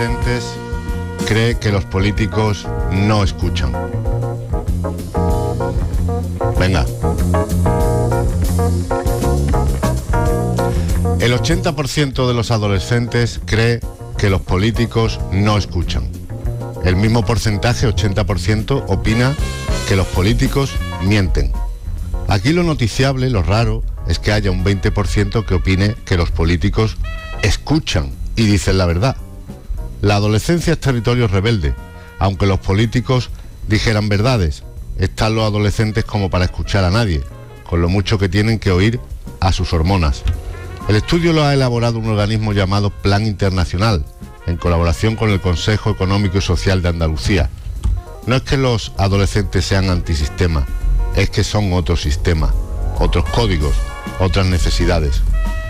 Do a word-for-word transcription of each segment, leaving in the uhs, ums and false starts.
adolescentes cree que los políticos no escuchan? Venga. El ochenta por ciento de los adolescentes cree que los políticos no escuchan. El mismo porcentaje, ochenta por ciento, opina que los políticos mienten. Aquí lo noticiable, lo raro, es que haya un veinte por ciento que opine que los políticos escuchan y dicen la verdad. La adolescencia es territorio rebelde. Aunque los políticos dijeran verdades, están los adolescentes como para escuchar a nadie, con lo mucho que tienen que oír a sus hormonas. El estudio lo ha elaborado un organismo llamado Plan Internacional, en colaboración con el Consejo Económico y Social de Andalucía. No es que los adolescentes sean antisistema, es que son otro sistema, otros códigos, otras necesidades.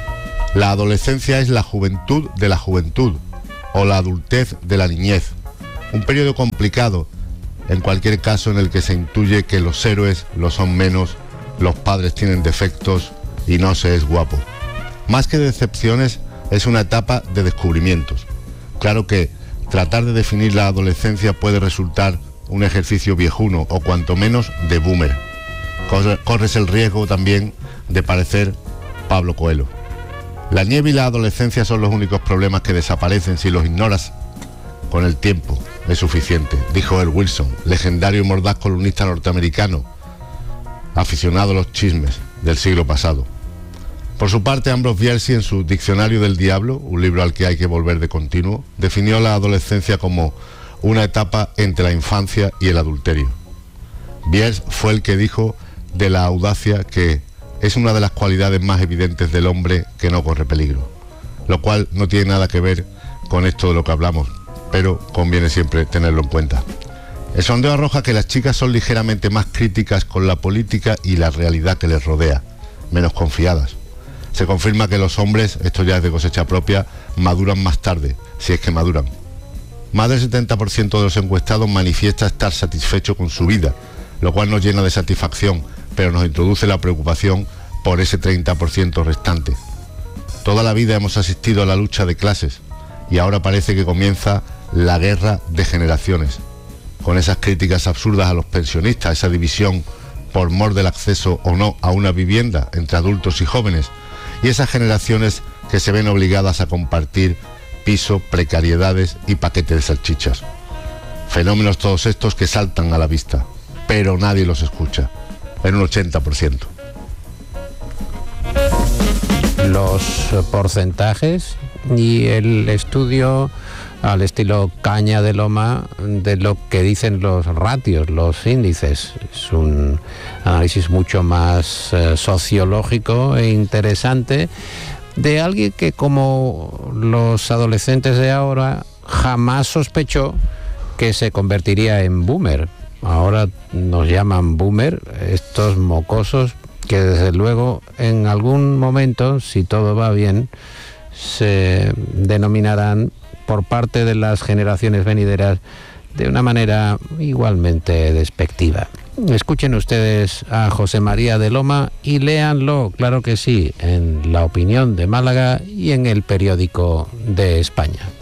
La adolescencia es la juventud de la juventud, o la adultez de la niñez. Un periodo complicado, en cualquier caso, en el que se intuye que los héroes lo son menos, los padres tienen defectos y no se es guapo. Más que decepciones, es una etapa de descubrimientos. Claro que tratar de definir la adolescencia puede resultar un ejercicio viejuno o cuanto menos de boomer. Corres el riesgo también de parecer Pablo Coelho. La nieve y la adolescencia son los únicos problemas que desaparecen si los ignoras. Con el tiempo es suficiente, dijo Earl Wilson, legendario y mordaz columnista norteamericano, aficionado a los chismes del siglo pasado. Por su parte, Ambrose Bierce, en su Diccionario del Diablo, un libro al que hay que volver de continuo, definió la adolescencia como una etapa entre la infancia y el adulterio. Bierce fue el que dijo de la audacia que es una de las cualidades más evidentes del hombre que no corre peligro, lo cual no tiene nada que ver con esto de lo que hablamos, pero conviene siempre tenerlo en cuenta. El sondeo arroja que las chicas son ligeramente más críticas con la política y la realidad que les rodea, menos confiadas. Se confirma que los hombres, esto ya es de cosecha propia, maduran más tarde, si es que maduran. Más del setenta por ciento de los encuestados manifiesta estar satisfecho con su vida, lo cual nos llena de satisfacción, pero nos introduce la preocupación por ese treinta por ciento restante. Toda la vida hemos asistido a la lucha de clases y ahora parece que comienza la guerra de generaciones, con esas críticas absurdas a los pensionistas, esa división por mor del acceso o no a una vivienda entre adultos y jóvenes, y esas generaciones que se ven obligadas a compartir piso, precariedades y paquetes de salchichas. Fenómenos todos estos que saltan a la vista, pero nadie los escucha, en un ochenta por ciento. Los porcentajes y el estudio al estilo Caña de Loma de lo que dicen los ratios, los índices. Es un análisis mucho más eh, sociológico e interesante de alguien que, como los adolescentes de ahora, jamás sospechó que se convertiría en boomer. Ahora nos llaman boomer estos mocosos que desde luego en algún momento, si todo va bien, se denominarán por parte de las generaciones venideras de una manera igualmente despectiva. Escuchen ustedes a José María de Loma y léanlo, claro que sí, en La Opinión de Málaga y en El Periódico de España.